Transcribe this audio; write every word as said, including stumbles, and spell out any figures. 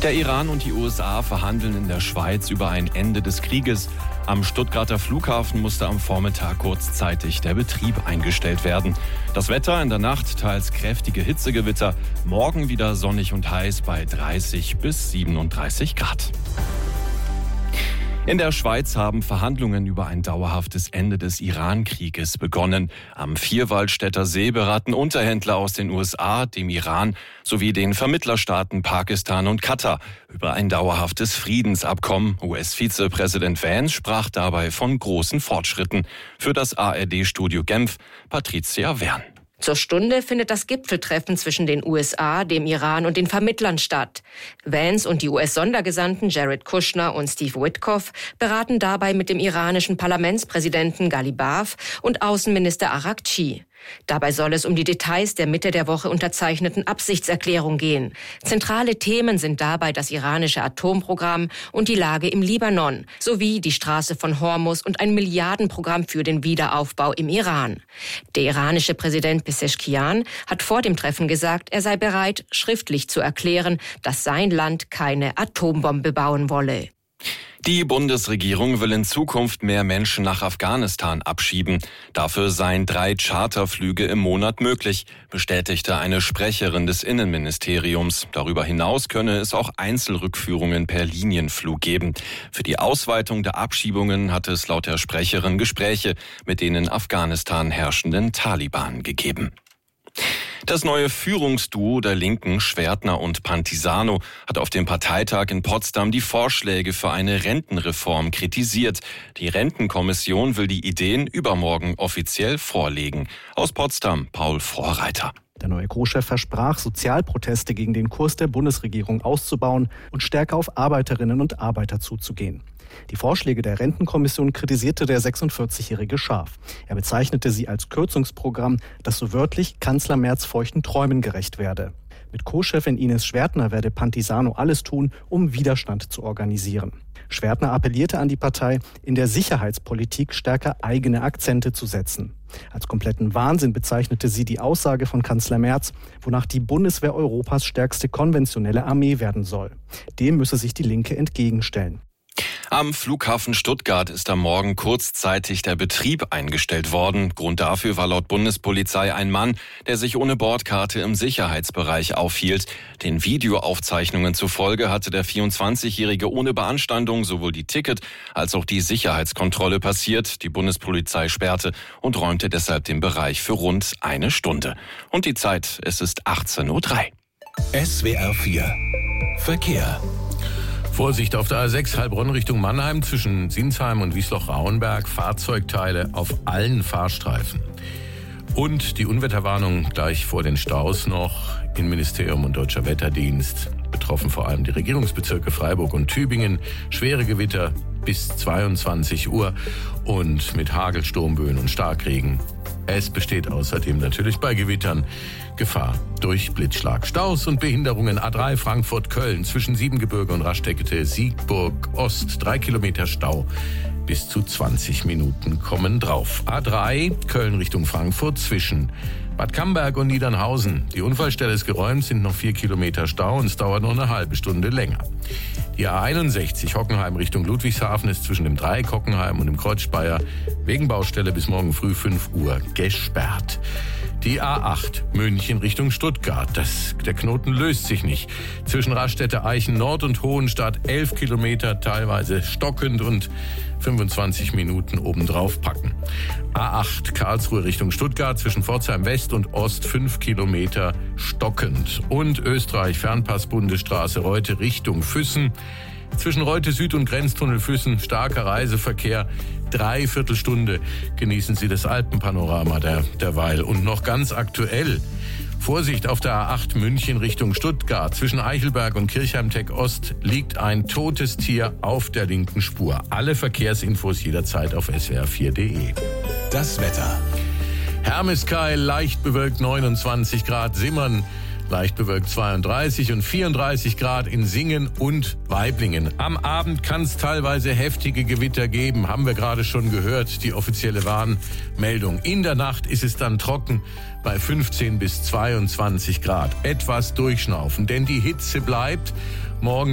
Der Iran und die U S A verhandeln in der Schweiz über ein Ende des Krieges. Am Stuttgarter Flughafen musste am Vormittag kurzzeitig der Betrieb eingestellt werden. Das Wetter in der Nacht teils kräftige Hitzegewitter, morgen wieder sonnig und heiß bei dreißig bis siebenunddreißig Grad. In der Schweiz haben Verhandlungen über ein dauerhaftes Ende des Iran-Krieges begonnen. Am Vierwaldstätter See beraten Unterhändler aus den U S A, dem Iran sowie den Vermittlerstaaten Pakistan und Katar über ein dauerhaftes Friedensabkommen. U S-Vizepräsident Vance sprach dabei von großen Fortschritten. Für das A R D-Studio Genf, Patricia Wern. Zur Stunde findet das Gipfeltreffen zwischen den U S A, dem Iran und den Vermittlern statt. Vance und die U S-Sondergesandten Jared Kushner und Steve Witkoff beraten dabei mit dem iranischen Parlamentspräsidenten Ghalibaf und Außenminister Araghchi. Dabei soll es um die Details der Mitte der Woche unterzeichneten Absichtserklärung gehen. Zentrale Themen sind dabei das iranische Atomprogramm und die Lage im Libanon, sowie die Straße von Hormuz und ein Milliardenprogramm für den Wiederaufbau im Iran. Der iranische Präsident Pezeshkian hat vor dem Treffen gesagt, er sei bereit, schriftlich zu erklären, dass sein Land keine Atombombe bauen wolle. Die Bundesregierung will in Zukunft mehr Menschen nach Afghanistan abschieben. Dafür seien drei Charterflüge im Monat möglich, bestätigte eine Sprecherin des Innenministeriums. Darüber hinaus könne es auch Einzelrückführungen per Linienflug geben. Für die Ausweitung der Abschiebungen hat es laut der Sprecherin Gespräche mit den in Afghanistan herrschenden Taliban gegeben. Das neue Führungsduo der Linken, Schwertner und Pantisano, hat auf dem Parteitag in Potsdam die Vorschläge für eine Rentenreform kritisiert. Die Rentenkommission will die Ideen übermorgen offiziell vorlegen. Aus Potsdam, Paul Vorreiter. Der neue Co-Chef versprach, Sozialproteste gegen den Kurs der Bundesregierung auszubauen und stärker auf Arbeiterinnen und Arbeiter zuzugehen. Die Vorschläge der Rentenkommission kritisierte der sechsundvierzigjährige scharf. Er bezeichnete sie als Kürzungsprogramm, das so wörtlich Kanzler Merz feuchten Träumen gerecht werde. Mit Co-Chefin Ines Schwertner werde Pantisano alles tun, um Widerstand zu organisieren. Schwertner appellierte an die Partei, in der Sicherheitspolitik stärker eigene Akzente zu setzen. Als kompletten Wahnsinn bezeichnete sie die Aussage von Kanzler Merz, wonach die Bundeswehr Europas stärkste konventionelle Armee werden soll. Dem müsse sich die Linke entgegenstellen. Am Flughafen Stuttgart ist am Morgen kurzzeitig der Betrieb eingestellt worden. Grund dafür war laut Bundespolizei ein Mann, der sich ohne Bordkarte im Sicherheitsbereich aufhielt. Den Videoaufzeichnungen zufolge hatte der vierundzwanzigjährige ohne Beanstandung sowohl die Ticket- als auch die Sicherheitskontrolle passiert. Die Bundespolizei sperrte und räumte deshalb den Bereich für rund eine Stunde. Und die Zeit, es ist achtzehn Uhr drei. S W R vier Verkehr. Vorsicht auf der A sechs Heilbronn Richtung Mannheim zwischen Sinsheim und Wiesloch-Rauenberg. Fahrzeugteile auf allen Fahrstreifen. Und die Unwetterwarnung gleich vor den Staus noch. Innenministerium und Deutscher Wetterdienst. Betroffen vor allem die Regierungsbezirke Freiburg und Tübingen. Schwere Gewitter bis zweiundzwanzig Uhr und mit Hagel, Sturmböen und Starkregen. Es besteht außerdem natürlich bei Gewittern Gefahr durch Blitzschlag. Staus und Behinderungen A drei Frankfurt-Köln zwischen Siebengebirge und Raststätte Siegburg Ost. Drei Kilometer Stau. Bis zu zwanzig Minuten kommen drauf. A drei Köln Richtung Frankfurt zwischen Bad Camberg und Niedernhausen. Die Unfallstelle ist geräumt, sind noch vier Kilometer Stau und es dauert noch eine halbe Stunde länger. Die A einundsechzig Hockenheim Richtung Ludwigshafen ist zwischen dem Dreieck Hockenheim und dem Kreuz Speyer wegen Baustelle bis morgen früh fünf Uhr gesperrt. Die A acht München Richtung Stuttgart. Das, der Knoten löst sich nicht. Zwischen Raststätte Eichen Nord und Hohenstadt elf Kilometer, teilweise stockend und fünfundzwanzig Minuten obendrauf packen. A acht Karlsruhe Richtung Stuttgart zwischen Pforzheim West und Ost fünf Kilometer stockend. Und Österreich Fernpass Bundesstraße Reute Richtung Füssen. Zwischen Reute Süd und Grenztunnel Füssen starker Reiseverkehr. Dreiviertel Stunde genießen Sie das Alpenpanorama der, derweil. Und noch ganz aktuell. Vorsicht auf der A acht München Richtung Stuttgart. Zwischen Eichelberg und Kirchheim-Tech Ost liegt ein totes Tier auf der linken Spur. Alle Verkehrsinfos jederzeit auf S W R vier punkt de. Das Wetter. Hermeskeil leicht bewölkt neunundzwanzig Grad, Simmern leicht bewölkt zweiunddreißig und vierunddreißig Grad in Singen und Waiblingen. Am Abend kann es teilweise heftige Gewitter geben, haben wir gerade schon gehört, die offizielle Warnmeldung. In der Nacht ist es dann trocken bei fünfzehn bis zweiundzwanzig Grad. Etwas durchschnaufen, denn die Hitze bleibt. Morgen